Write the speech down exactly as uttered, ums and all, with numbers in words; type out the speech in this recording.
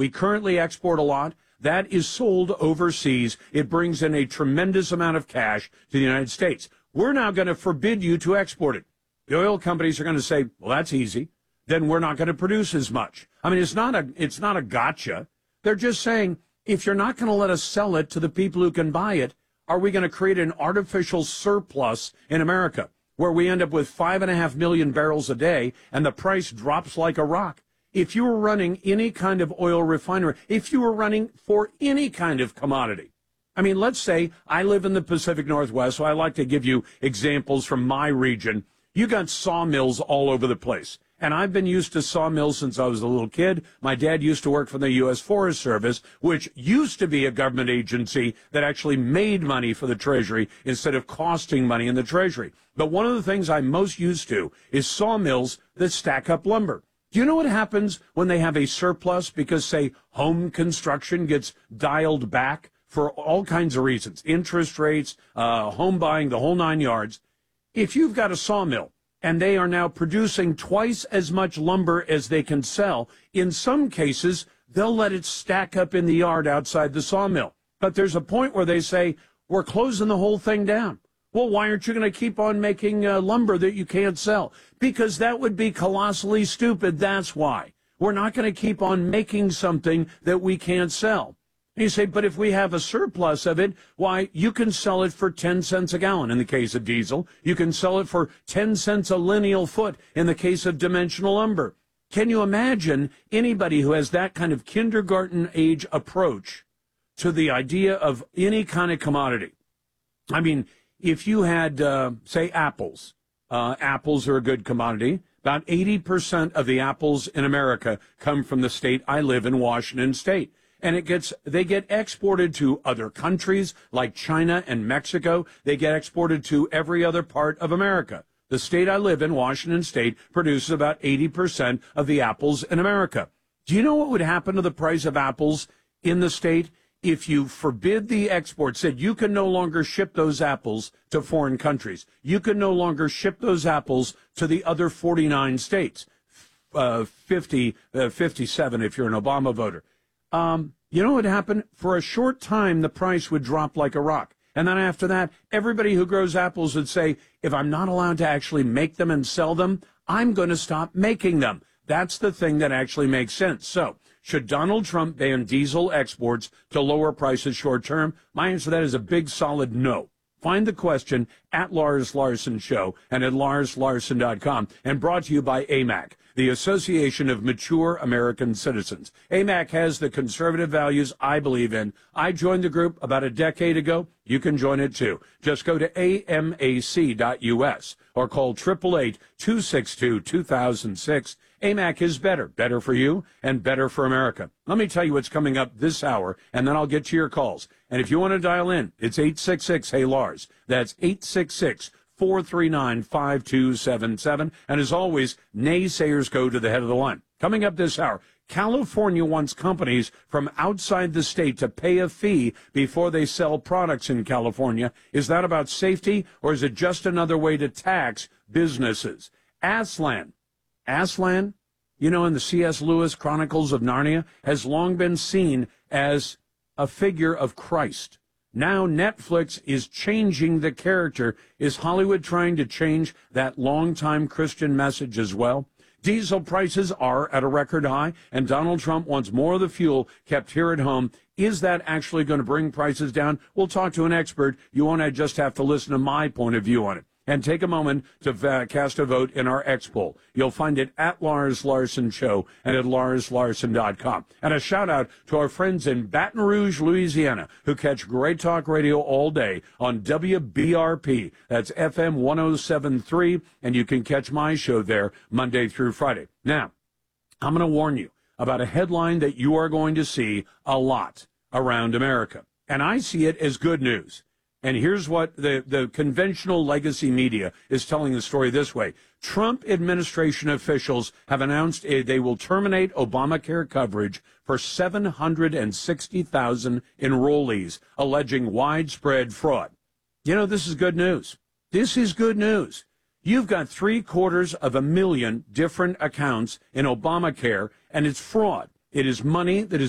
we currently export a lot. That is sold overseas. It brings in a tremendous amount of cash to the United States. We're now going to forbid you to export it. The oil companies are going to say, well, that's easy. Then we're not going to produce as much. I mean, it's not a, it's not a gotcha. They're just saying, if you're not going to let us sell it to the people who can buy it, are we going to create an artificial surplus in America where we end up with five and a half million barrels a day and the price drops like a rock? If you were running any kind of oil refinery, if you were running for any kind of commodity, I mean, let's say I live in the Pacific Northwest, so I like to give you examples from my region. You got sawmills all over the place. And I've been used to sawmills since I was a little kid. My dad used to work for the U S Forest Service, which used to be a government agency that actually made money for the Treasury instead of costing money in the Treasury. But one of the things I'm most used to is sawmills that stack up lumber. Do you know what happens when they have a surplus because, say, home construction gets dialed back for all kinds of reasons, interest rates, uh, home buying, the whole nine yards? If you've got a sawmill, and they are now producing twice as much lumber as they can sell, in some cases, they'll let it stack up in the yard outside the sawmill. But there's a point where they say, we're closing the whole thing down. Well, why aren't you going to keep on making uh, lumber that you can't sell? Because that would be colossally stupid. That's why. We're not going to keep on making something that we can't sell. You say, but if we have a surplus of it, why, you can sell it for ten cents a gallon in the case of diesel. You can sell it for ten cents a lineal foot in the case of dimensional lumber. Can you imagine anybody who has that kind of kindergarten age approach to the idea of any kind of commodity? I mean, if you had, uh, say, apples, uh, apples are a good commodity. About eighty percent of the apples in America come from the state I live in, Washington State. And it gets, they get exported to other countries like China and Mexico. They get exported to every other part of America. The state I live in, Washington State, produces about eighty percent of the apples in America. Do you know what would happen to the price of apples in the state if you forbid the export, said you can no longer ship those apples to foreign countries? You can no longer ship those apples to the other forty-nine states, uh, fifty, uh, fifty-seven if you're an Obama voter. Um, you know what would happen? For a short time, the price would drop like a rock. And then after that, everybody who grows apples would say, if I'm not allowed to actually make them and sell them, I'm going to stop making them. That's the thing that actually makes sense. So, should Donald Trump ban diesel exports to lower prices short term? My answer to that is a big, solid no. Find the question at Lars Larson Show and at lars larson dot com, and brought to you by A M A C, the Association of Mature American Citizens. A M A C has the conservative values I believe in. I joined the group about a decade ago. You can join it too. Just go to A M A C dot U S or call eight eight eight, two six two, two thousand six. A M A C is better, better for you and better for America. Let me tell you what's coming up this hour, and then I'll get to your calls. And if you want to dial in, it's eight six six, hey Lars. That's eight six six, four three nine, five two seven seven. And as always, naysayers go to the head of the line. Coming up this hour, California wants companies from outside the state to pay a fee before they sell products in California. Is that about safety, or is it just another way to tax businesses? Aslan. Aslan, you know, in the C S Lewis Chronicles of Narnia, has long been seen as a figure of Christ. Now Netflix is changing the character. Is Hollywood trying to change that longtime Christian message as well? Diesel prices are at a record high, and Donald Trump wants more of the fuel kept here at home. Is that actually going to bring prices down? We'll talk to an expert. You won't just have to listen to my point of view on it. And take a moment to uh, cast a vote in our X poll. You'll find it at Lars Larson Show and at lars larson dot com. And a shout out to our friends in Baton Rouge, Louisiana, who catch great talk radio all day on W B R P. That's F M one oh seven point three, and you can catch my show there Monday through Friday. Now, I'm going to warn you about a headline that you are going to see a lot around America. And I see it as good news. And here's what the, the conventional legacy media is telling the story this way. Trump administration officials have announced a, they will terminate Obamacare coverage for seven hundred sixty thousand enrollees, alleging widespread fraud. You know, this is good news. This is good news. You've got three quarters of a million different accounts in Obamacare, and it's fraud. It is money that is